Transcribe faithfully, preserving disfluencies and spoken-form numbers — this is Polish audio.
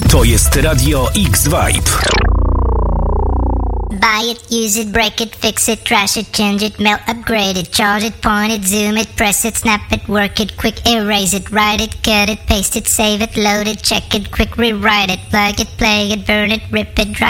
To jest Radio X-Vibe. Buy it, use it, break it, fix it, trash it, change it, melt, upgrade it, charge it, point it, zoom it, press it, snap it, work it, quick erase it, write it, cut it, paste it, save it, load it, check it, quick rewrite it, plug it, play it, burn it, rip it, dry